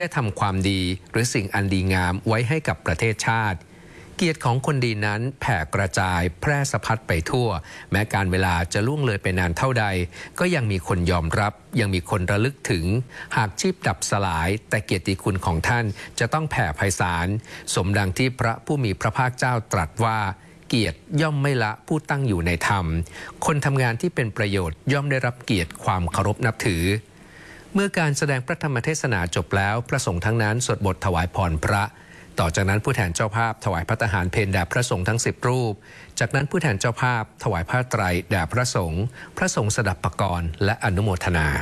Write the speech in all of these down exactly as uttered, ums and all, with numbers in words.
ได้ทำความดีหรือสิ่งอันดีงามไว้ให้กับประเทศชาติเกียรติของคนดีนั้นแผ่กระจายแพร่สะพัดไปทั่วแม้การเวลาจะล่วงเลยไปนานเท่าใดก็ยังมีคนยอมรับยังมีคนระลึกถึงหากชีพดับสลายแต่เกียรติคุณของท่านจะต้องแผ่ไพศาลสมดังที่พระผู้มีพระภาคเจ้าตรัสว่าเกียรติย่อมไม่ละผู้ตั้งอยู่ในธรรมคนทำงานที่เป็นประโยชน์ย่อมได้รับเกียรติความเคารพนับถือเมื่อการแสดงพระธรรมเทศนาจบแล้วพระสงฆ์ทั้งนั้นสวดบทถวายพรพระต่อจากนั้นผู้แทนเจ้าภาพถวายภัตตาหารเพลแด่พระสงฆ์ทั้งสิบรูปจากนั้นผู้แทนเจ้าภาพถวายผ้าไตรแด่พระสงฆ์พระสงฆ์สดับปกรณ์และอนุโมทนา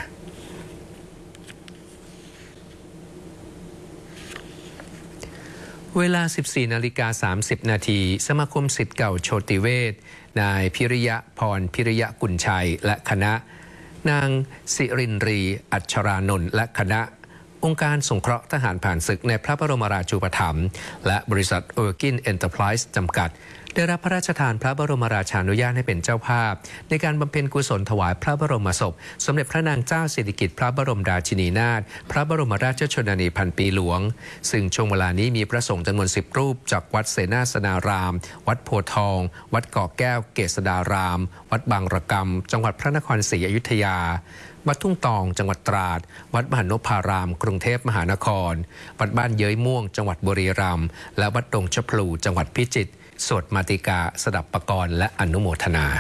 เวลา สิบสี่นาฬิกาสามสิบนาทีสมาคมศิษย์เก่าโชติเวชนายพิริยะพรพิริยะกุลชัยและคณะนางสิรินรีอัชรานนท์และคณะองค์การสงเคราะห์ทหารผ่านศึกในพระบรมราชูปถัมภ์และบริษัท Orkin Enterprise จำกัดได้รับพระราชทานพระบรมราชานุญาตให้เป็นเจ้าภาพในการบำเพ็ญกุศลถวายพระบรมศพสมเด็จพระนางเจ้าสิริกิติ์พระบรมราชินีนาถพระบรมราชชนนีพันปีหลวงซึ่งช่วงเวลานี้มีพระสงฆ์จำนวนสิบรูปจากวัดเสนาสนารามวัดโพธิ์ทองวัดเกาะแก้วเกษดารามวัดบางระกำจังหวัดพระนครศรีอยุธยาวัดทุ่งตองจังหวัดตราดวัดมหานพารามกรุงเทพมหานครวัดบ้านเย้ยม่วงจังหวัดบุรีรัมย์และวัดดงชะพลูจังหวัดพิจิตรสวดมาติกาสดับปกรณ์และอนุโมทนา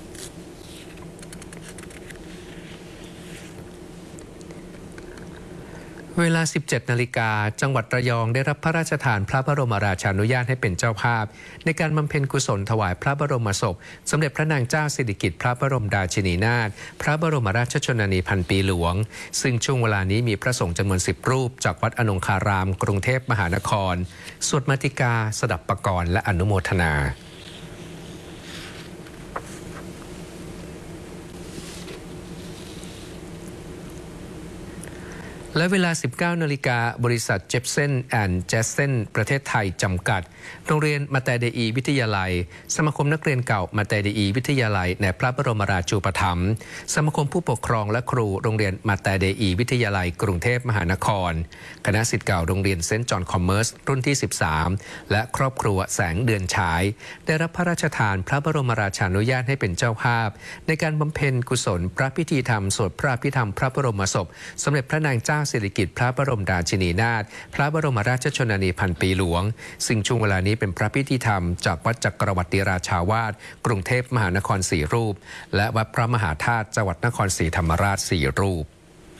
เวลา สิบเจ็ดนาฬิกาจังหวัดระยองได้รับพระราชทานพระบรมราชานุญาตให้เป็นเจ้าภาพในการบำเพ็ญกุศลถวายพระบรมศพสมเด็จพระนางเจ้าสิริกิติ์พระบรมราชินีนาถพระบรมราชชนนีพันปีหลวงซึ่งช่วงเวลานี้มีพระสงฆ์จำนวนสิบรูปจากวัดอนงคารามกรุงเทพมหานครสวดมาติกาสดับปกรณ์และอนุโมทนาและเวลา สิบเก้านาฬิกาบริษัทเจฟเซนแอนด์เจสเซนประเทศไทยจำกัดโรงเรียนมาแต่เดอีวิทยาลัยสมาคมนักเรียนเก่ามาแต่เดอีวิทยาลัยในพระบรมราชูปถัมภ์สมาคมผู้ปกครองและครูโรงเรียนมาแต่เดอีวิทยาลัยกรุงเทพมหานครคณะศิษย์เก่าโรงเรียนเซนต์จอห์นคอมเมอร์สรุ่นที่สิบสามและครอบครัวแสงเดือนฉายได้รับพระราชทานพระบรมราชานุญาตให้เป็นเจ้าภาพในการบำเพ็ญกุศลพระพิธีธรรมสวดพระอภิธรรมพระบรมศพสมเด็จพระนางเจ้าสิริกิติ์พระบรมราชินีนาถพระบรมราชชนนีพันปีหลวงซึ่งช่วงเวลานี้เป็นพระพิธีธรรมจากวัดจักรวรรดิราชาวาสกรุงเทพมหานครสี่รูปและวัดพระมหาธาตุจังหวัดนครศรีธรรมราชสี่รูป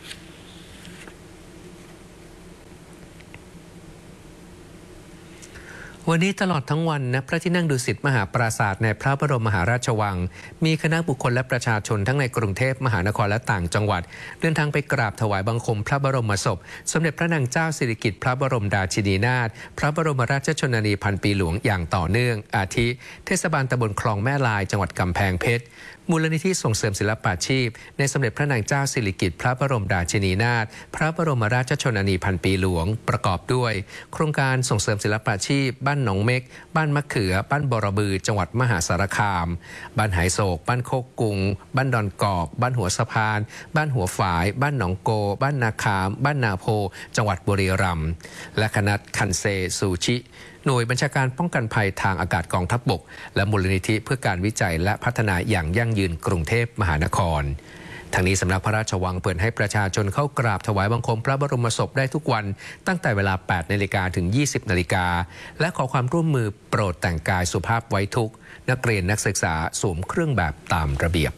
วันนี้ตลอดทั้งวันณพระที่นั่งดุสิตมหาปราสาทในพระบรมมหาราชวังมีคณะบุคคลและประชาชนทั้งในกรุงเทพมหานครและต่างจังหวัดเดินทางไปกราบถวายบังคมพระบรมศพสมเด็จพระนางเจ้าสิริกิติ์พระบรมราชินีนาถพระบรมราชชนนีพันปีหลวงอย่างต่อเนื่องอาทิเทศบาลตำบลคลองแม่ลายจังหวัดกำแพงเพชรมูลนิธิส่งเสริมศิลปาชีพในสมเด็จพระนางเจ้าสิริกิติ์พระบรมราชินีนาถพระบรมราชชนนีพันปีหลวงประกอบด้วยโครงการส่งเสริมศิลปาชีพบ้านหนองเม็กบ้านมะเขือบ้านบรบือจังหวัดมหาสารคามบ้านไหโศกบ้านโคกกุงบ้านดอนกอกบ้านหัวสะพานบ้านหัวฝายบ้านหนองโกบ้านนาคามบ้านนาโพจังหวัดบุรีรัมย์และคณะคันเซซูชิหน่วยบัญชาการป้องกันภัยทางอากาศกองทัพบกและมูลนิธิเพื่อการวิจัยและพัฒนาอย่างยั่งยืนกรุงเทพมหานครทางนี้สำนักพระราชวังเปิดให้ประชาชนเข้ากราบถวายบังคมพระบรมศพได้ทุกวันตั้งแต่เวลา แปดนาฬิกา ถึง ยี่สิบนาฬิกาและขอความร่วมมือโปรดแต่งกายสุภาพไว้ทุกข์นักเรียนนักศึกษาสวมเครื่องแบบตามระเบียบ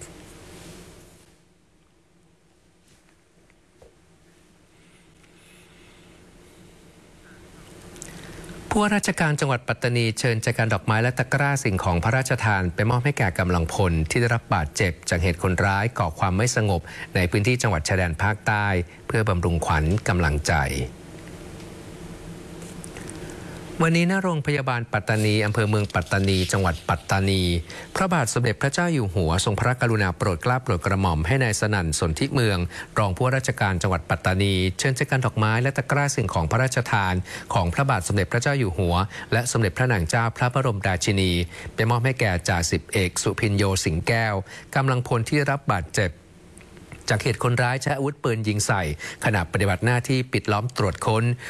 ผู้ว่าราชการจังหวัดปัตตานีเชิญแจกันดอกไม้และตะกร้าสิ่งของพระราชทานไปมอบให้แก่กำลังพลที่ได้รับบาดเจ็บจากเหตุคนร้ายก่อความไม่สงบในพื้นที่จังหวัดชายแดนภาคใต้เพื่อบำรุงขวัญกำลังใจวันนี้ณโรงพยาบาลปัตตานีอำเภอเมืองปัตตานีจังหวัดปัตตานีพระบาทสมเด็จพระเจ้าอยู่หัวทรงพระกรุณาโปรดเกล้าโปรดกระหม่อมให้นายสนั่นสนธิเมืองรองผู้ว่าราชการจังหวัดปัตตานีเชิญแจกันดอกไม้และตะกร้าสิ่งของพระราชทานของพระบาทสมเด็จพระเจ้าอยู่หัวและสมเด็จพระนางเจ้าพระบรมราชินีไปมอบให้แก่จ่าสิบเอกสุพินโยสิงห์แก้วกำลังพลที่รับบาดเจ็บจากเหตุคนร้ายใช้อาวุธปืนยิงใส่ขณะปฏิบัติหน้าที่ปิดล้อมตรวจค้น